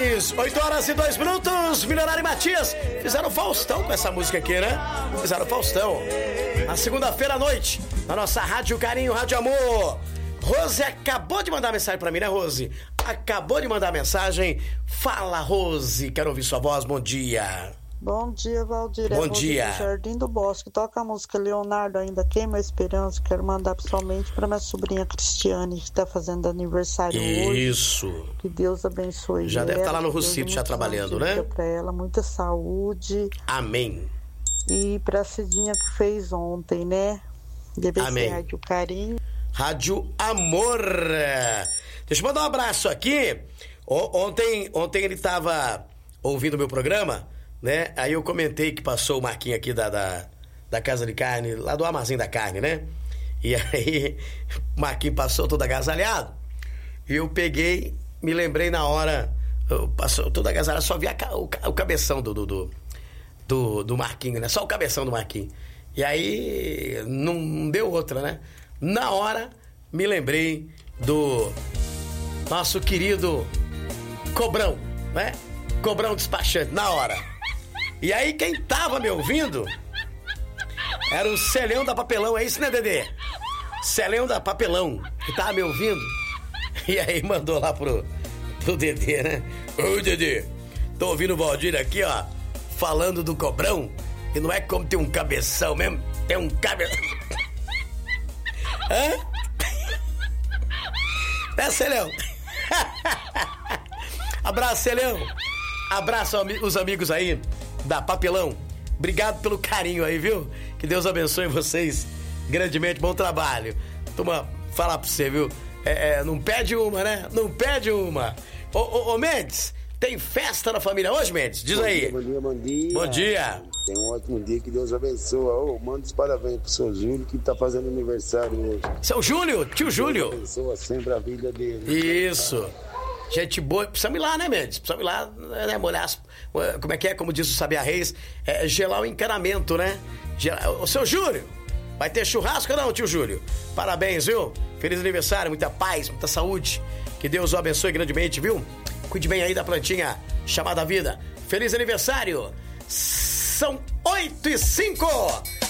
Mendes, 8h02, Milionário e Matias fizeram Faustão com essa música aqui, né? Fizeram Faustão. Na segunda-feira à noite, na nossa Rádio Carinho, Rádio Amor. Rose acabou de mandar mensagem pra mim, né, Rose? Acabou de mandar mensagem. Fala, Rose, quero ouvir sua voz, bom dia. Bom dia, Valdir. Bom dia. Jardim do Bosque. Toca a música Leonardo, Ainda Queima a Esperança. Quero mandar pessoalmente para minha sobrinha Cristiane, que está fazendo aniversário hoje. Isso. Que Deus abençoe. Já ela, deve estar lá no Deus Rocito, já trabalhando, né? Para ela, muita saúde. Amém. E para a Cidinha que fez ontem, né? DBC Amém. Rádio Carinho. Rádio Amor. Deixa eu mandar um abraço aqui. Ontem ele estava ouvindo o meu programa, né? Aí eu comentei que passou o Marquinhos aqui da Casa de Carne, lá do Armazém da Carne, né? E aí o Marquinhos passou todo agasalhado. E eu peguei, me lembrei na hora, passou todo agasalhado, só vi o cabeção do Marquinhos, né? Só o cabeção do Marquinhos. E aí não deu outra, né? Na hora me lembrei do nosso querido Cobrão, né? Cobrão despachante, na hora. E aí quem tava me ouvindo era o Celhão da Papelão, é isso, né, Dedê? Celhão da Papelão, que tava me ouvindo. E aí mandou lá pro Dedê, né? Ô, Dedê, tô ouvindo o Valdir aqui, ó, falando do Cobrão. E não é como tem um cabeção mesmo, tem um cabeção. Hã? É, Celhão. Abraço, Celhão. Abraço os amigos aí da Papelão. Obrigado pelo carinho aí, viu? Que Deus abençoe vocês grandemente. Bom trabalho. Turma, falar pra você, viu? Não pede uma, né? Não pede uma. Ô, Mendes, tem festa na família hoje, Mendes? Diz aí. Bom dia, bom dia. Bom dia. Tem um ótimo dia, que Deus abençoe. Manda os parabéns pro seu Júlio, que tá fazendo aniversário hoje. Seu Júlio, tio Júlio. Deus abençoa sempre a vida dele. Isso. Gente boa, precisamos ir lá, né, Mendes? Precisamos ir lá, né, molhar como é que é, como diz o Sabiá Reis, gelar o encanamento, né? O seu Júlio, vai ter churrasco ou não, tio Júlio? Parabéns, viu? Feliz aniversário, muita paz, muita saúde. Que Deus o abençoe grandemente, viu? Cuide bem aí da plantinha chamada vida. Feliz aniversário! São 8h05.